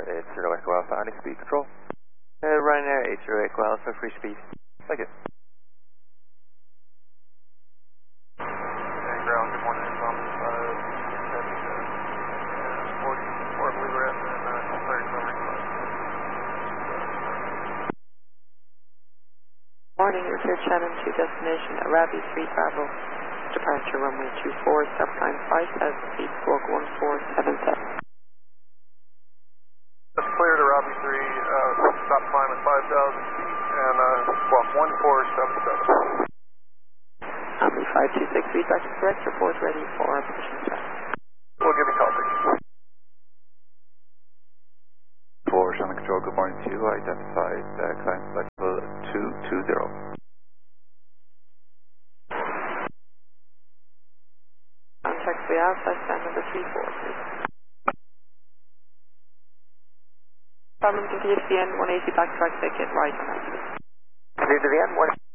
808 Alpha, any speed control? Ryanair 808 Alpha, free speed. Thank you. Ground, good morning, Tom. 44, I believe we're at, and 30 Morning, Richard Shannon to destination Arabi 3 Bravo. Departure runway 24, stop climb 5,000 feet, squawk 1477. That's cleared Arabi 3, stop climb at 5,000 feet, and squawk 1477. Omni 526, feedback is correct, report ready for position check. We'll give you copy. For Shannon Control, good morning to you. Identified climb level 220. Contact the Alpha, stand number 34, please. Problem, continue to the end 180 backtrack ticket right on exit. Continue to the end 180.